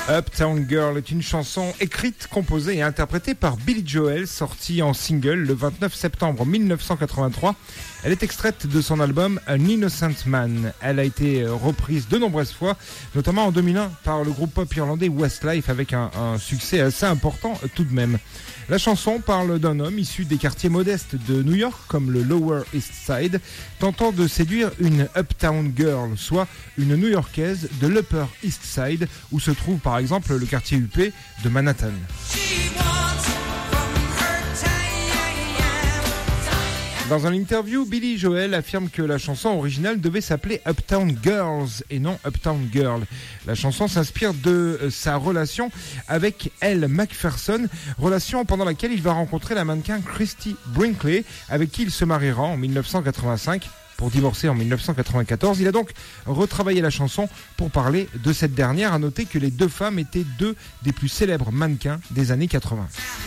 Uptown Girl est une chanson écrite, composée et interprétée par Billy Joel, sortie en single le 29 septembre 1983. Elle est extraite de son album An Innocent Man. Elle a été reprise de nombreuses fois, notamment en 2001 par le groupe pop irlandais Westlife, avec un succès assez important tout de même. La chanson parle d'un homme issu des quartiers modestes de New York, comme le Lower East Side, tentant de séduire une Uptown Girl, soit une New-Yorkaise de l'Upper East Side, où se trouve par exemple le quartier huppé de Manhattan. Dans une interview, Billy Joel affirme que la chanson originale devait s'appeler Uptown Girls et non Uptown Girl. La chanson s'inspire de sa relation avec Elle Macpherson, relation pendant laquelle il va rencontrer la mannequin Christy Brinkley, avec qui il se mariera en 1985. Pour divorcer en 1994, il a donc retravaillé la chanson pour parler de cette dernière. À noter que les deux femmes étaient deux des plus célèbres mannequins des années 80.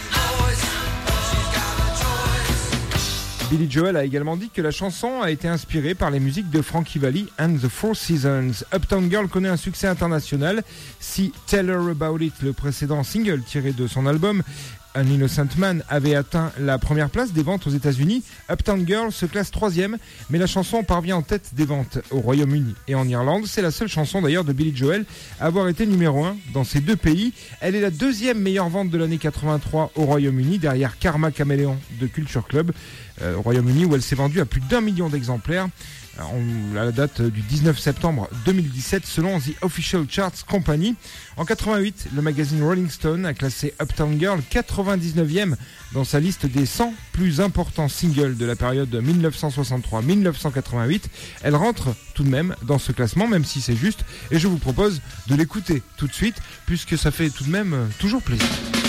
Billy Joel a également dit que la chanson a été inspirée par les musiques de Frankie Valli and the Four Seasons. Uptown Girl connaît un succès international. Si Tell Her About It, le précédent single tiré de son album An Innocent Man, avait atteint la première place des ventes aux États-Unis, Uptown Girl se classe 3e, mais la chanson parvient en tête des ventes au Royaume-Uni et en Irlande. C'est la seule chanson d'ailleurs de Billy Joel à avoir été numéro 1 dans ces deux pays. Elle est la deuxième meilleure vente de l'année 83 au Royaume-Uni, derrière Karma Chameleon de Culture Club, au Royaume-Uni, où elle s'est vendue à plus d'1 million d'exemplaires. À la date du 19 septembre 2017 selon The Official Charts Company. En 88, le magazine Rolling Stone a classé Uptown Girl 99e dans sa liste des 100 plus importants singles de la période 1963-1988. Elle rentre tout de même dans ce classement, même si c'est juste, et je vous propose de l'écouter tout de suite, puisque ça fait tout de même toujours plaisir.